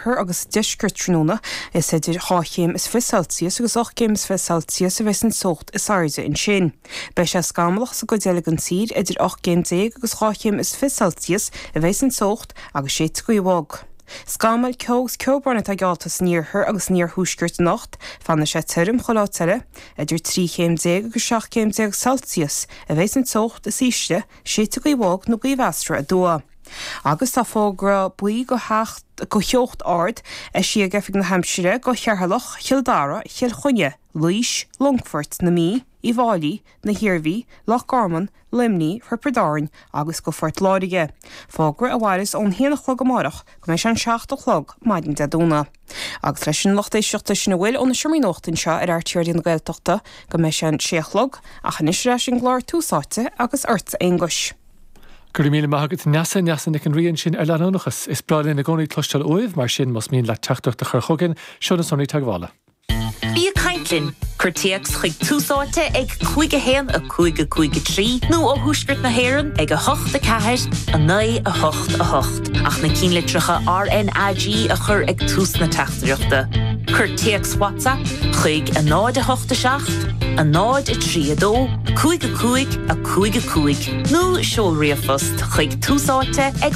níorthar agus deisgur tróna is idir 8 is fi Celsius agus 8 is fi Celsius a bheits an socht is airde in sin. Bei sé scamalach sa go delegan tír idir 8 agus 8 is fi Celsius a bheits an socht agus 7 go bhag. Scamal ceobarna a gealtas níorthar agus níor húsgurt nacht fanna sé tuirim cholátere idir 3 agus 6 Celsius a bheits an socht is íste 7 go bhag nó go bhestra a dua. Agus tá fógra buí go cheocht ard si a gefig na Hampshire go chearhalach, Childara, Chilchunne, Laois, Longfort na mí, Iváli, na Hirvi, Loch Garman, Limni, Rupperdarin agus go Fort Láige. Fógra a bhharis ón héanach chlog amárach go méis an 7 chlog maidin de dúna. Agus leis an lochtéisteachta sin bhfuil óna siomí nóchtain seo ar airtíirí na Gaeltachta go méis an 6 chlog a chanis leis an glár túsáte agus ort English. Gur míle maigad neasa nic an rion sin ar leanúnachas is brálinn na gcónaí clostal uamh mar sin mas mín le teachtarachta chur chugan seo na sonnaí teaghála. Bí Caitlin, chuirtíocht chuig túsáte ag 5 a 5 nó ó thuaisgurt na hÉireann ag 8 ceathair a 9 a 8 a 8. Ach na cínlitricha RNAG a chur ag tús na teachtareachta. Chuirtíocht WhatsApp chuig a 9 a 8 a 7, a 9 a 3 a 2, a 5 a 5. Nó seolríofaст chuig túsáte ag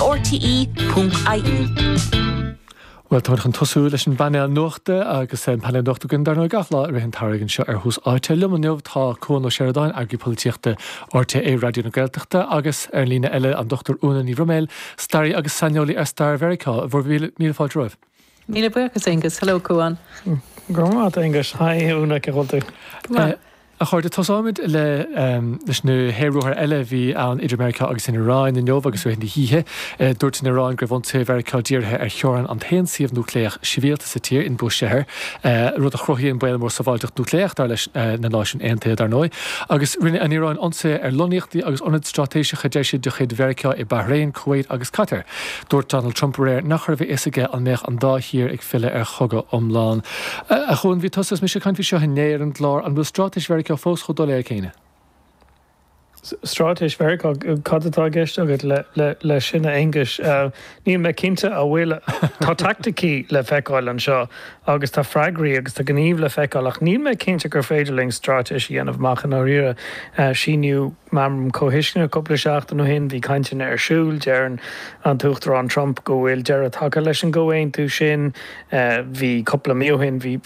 rte.ie. Well, tá an tosú leis an bannéal nuachta agus panel nuachta gon dar nó gachla rihan targan seo ar hús áite lumaniuh tá cón ó Sheridáin agri polítíochta RTA Radio na Gaeltachta agus ar lína eile an Dr. Una ní Romail, Starry agus Sanjoli ar Star Verica, bhór míle fáil roibh. Míle buchas Angus, hello Cúan. Gromad Angus, hi Una Cehulta. A chuir de tosáid le leis na héirúthar eile bhí an Idir-America agus in Iráin in Neomh agus bhfuin híthe dúirt in Iráin go bhaint Verica díirthe ar teorann an taonsíomh núcléach sivíalta sa tír in Bushehir rud a chrothíí an bail mór saváilteach núcléach dar leis na náisiún aontaithe dar nói. Agus rinne an Iráin ansa ar loníochtaí agus onad stratéisecha deise de chuid Verica i Bahrain, Kuwait agus Qatar. Dúirt Donald Trump réir nach chuir bh isige an méach an dá hir ag fille ar chugad omláin. A chun bhí tosas mis chuin bhí seo néir an glár an bhfuil stratéis Verica fós chudó le chéine. Stratéis Verica cadatá gceiste agad le sinna English. Ní me cinnte a bhfuil tá tacticí le feiceáil an seo agus tá freigraí agus tá gníomh le feiceáil ach ní me cinnte gur féidirling stratéis dhéanamh machchan á riire síniu mam cohisisna coppla seachta nó hin bhí caiinteanna ar siúil dearan an tuachtar an Trump go bhfuil dear take leis an ggóhain tú sin bhí coppla míohin bhí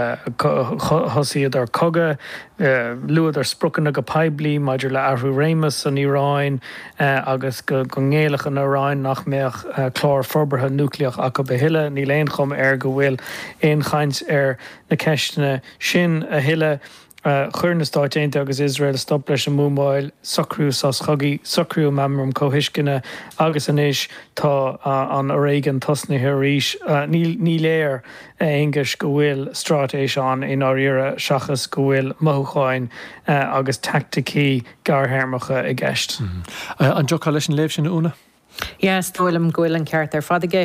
thosaíad ar coga luad ar sprucanna go peblií maidir le Arthur Ramus an Iráin agus go ngéalach an Iráin nach méach chlár forbartha núcleach a go behiile ní léon chum ar go bhfuil éon chaint ar na ceistena sin a hiile chuir na Stáit Aontaithe agus Israel stop leis an múmáil socrú sás chugaí socrú mamram cóhiscinne agus inis tá an Reagan tosna hiríis ní léir English go bhfuil stratéis an in áíire seachas go bhfuil mothúcháin agus tacticí garthéirmeacha i gceist. An jochá leis an léibh sin úna? Yes, dóilm goil an ceart ar fadige.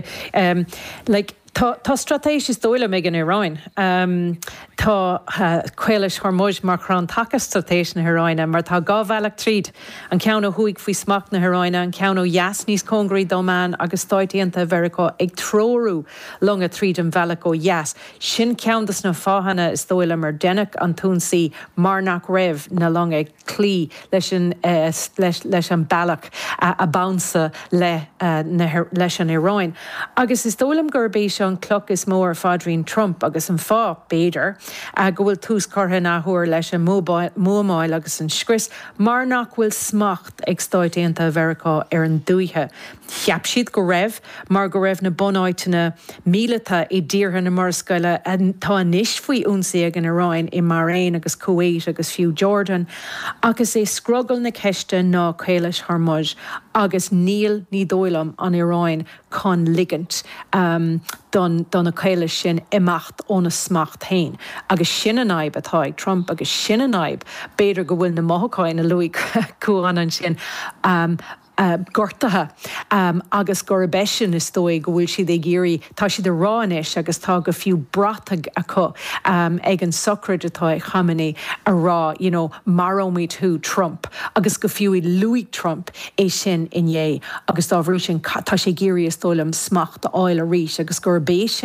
Tá stratéis is dóile mé an Iráin. Tá chuileis chormóid mar chun take stratéis na Iráine, mar tá gábhealach tríd an ceanna thuig faoi smach na Iráine, an ceanna jaas níos congraí dómán agus Stáitianta Verica ag tróú longa tríd an bhealach ó jaas. Sin ceantas na fáhanna is dóile mar denach an túnsaí mar nach raibh na longa clí leis an bailach a bounce leis an Iráin. Agus is dóilm gurbéis an cloc is mór fádrín Trump agus an fá béidir go bhfuil tús cortha náthúir leis an mómáil agus an scris mar nach bhfuil smacht ag Stáitianta Verica ar an dúithe. Cheap siad go raibh mar go raibh na bonáitena míleta i ddíortha na marscoile tá níos faoi únsaí ag an Iráin i Bahrain agus Kuwait agus fiú Jordan agus é scroggal na ceiste ná Chéileas Harmuid agus níl ní dóilam an Iráin chun ligant don a Chéileas sin imacht óna smacht hain. Agus sin an aib atá ag Trump agus sin an aib beidir go bhfuil na mothúcháin a luigh cuaán an sin gortathe agus gur besin is dói go bhfuil siad ag géirí tá siad a ráis agus tá go fiú bratag acu ag an socrid atá ag chamaní a rá marómid tú Trump agus go fiú i Louis Trump é sin inné agus tá bhrú sin tá sé géirí is dólam smacht a áil a ríis agus gur béis